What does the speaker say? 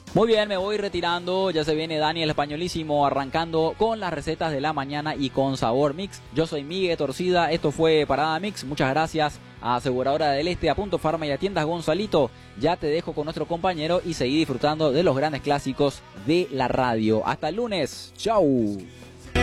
Muy bien, me voy retirando, ya se viene Dani el Españolísimo arrancando con las recetas de la mañana y con sabor mix. Yo soy Miguel Torcida, esto fue Parada Mix, muchas gracias a Aseguradora del Este, a Punto Farma y a Tiendas Gonzalito. Ya te dejo con nuestro compañero y seguí disfrutando de los grandes clásicos de la radio. Hasta el lunes, chau.